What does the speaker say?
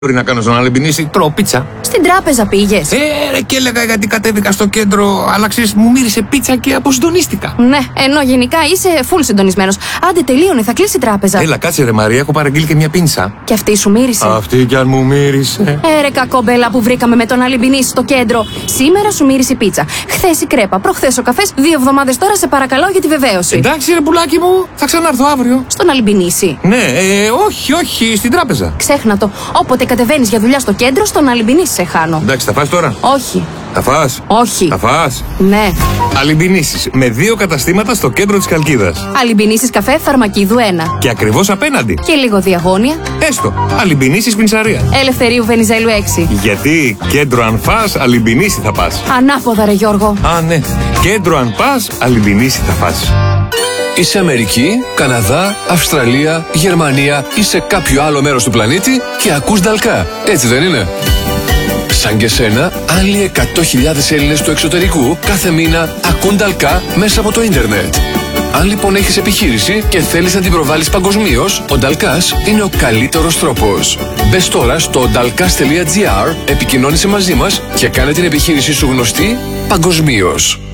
Μπορεί να κάνω στον Αλεμπινίση, τρώω πίτσα. Στην τράπεζα πήγες? Ρε, και έλεγα γιατί κατέβηκα στο κέντρο, αλλά ξέρεις, μου μύρισε πίτσα και αποσυντονίστηκα. Ναι, ενώ γενικά είσαι full συντονισμένος. Άντε, τελείωνε, θα κλείσει η τράπεζα. Έλα, κάτσε ρε Μαρία, έχω παραγγείλει και μια πίνσα. Και αυτή σου μύρισε? Αυτή κι αν μου μύρισε. Ρε κακόμπελα που βρήκαμε με τον Αλεμπινίση στο κέντρο. Σήμερα σου μύρισε η πίτσα. Χθες η κρέπα, προχθές ο καφές. 2 εβδομάδες τώρα σε παρακαλώ για τη βεβαίωση. Εντάξει ρε πουλάκι μου, θα ξανάρθω αύριο. Στον Αλεμπινίση? Ναι, όχι, στην τράπεζα. Ξέχνα το. Όποτε κατεβαίνεις για δουλειά στο κέντρο, στον Αλεμπινίση σε χάνω. Εντάξει, θα φας τώρα? Όχι. Θα φας? Όχι. Θα φας? Ναι. Αλεμπινίσεις με 2 καταστήματα στο κέντρο της Χαλκίδας. Αλεμπινίσεις καφέ Φαρμακίδου 1. Και ακριβώς απέναντι. Και λίγο διαγώνια. Έστω. Αλεμπινίσεις πινσαρία. Ελευθερίου Βενιζέλου 6. Γιατί κέντρο αν φας, Αλεμπινίση θα πας. Ανάποδα ρε Γιώργο. Α, ναι. Κέντρο αν πας, Αλεμπινίση θα φας. Είσαι Αμερική, Καναδά, Αυστραλία, Γερμανία ή σε κάποιο άλλο μέρος του πλανήτη και ακούς Νταλκά. Έτσι δεν είναι? Σαν και σένα, άλλοι 100.000 Έλληνες του εξωτερικού κάθε μήνα ακούν Νταλκά μέσα από το ίντερνετ. Αν λοιπόν έχεις επιχείρηση και θέλεις να την προβάλλεις παγκοσμίως, ο Νταλκάς είναι ο καλύτερος τρόπος. Μπες τώρα στο dalkas.gr, επικοινώνησε μαζί μας και κάνε την επιχείρησή σου γνωστή παγκοσμίως.